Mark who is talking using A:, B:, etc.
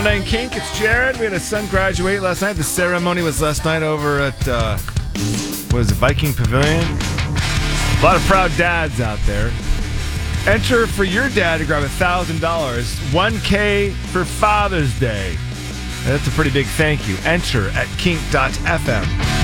A: playing Kink. It's Jared. We had a son graduate last night. The ceremony was last night over at, Viking Pavilion. A lot of proud dads out there. Enter for your dad to grab $1,000. $1K for Father's Day. That's a pretty big thank you. Enter at kink.fm.